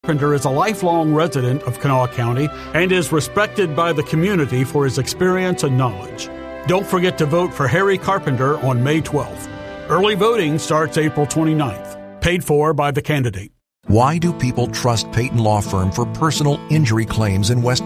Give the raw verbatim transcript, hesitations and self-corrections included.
Carpenter is a lifelong resident of Kanawha County and is respected by the community for his experience and knowledge. Don't forget to vote for Harry Carpenter on May twelfth. Early voting starts April twenty-ninth. Paid for by the candidate. Why do people trust Peyton Law Firm for personal injury claims in West